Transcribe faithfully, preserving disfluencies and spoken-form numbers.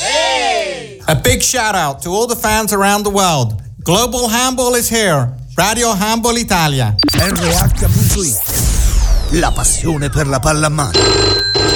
Hey! A big shout out to all the fans around the world. Global Handball is here. Radio Handball Italia. R H punto it. La passione per la pallamano.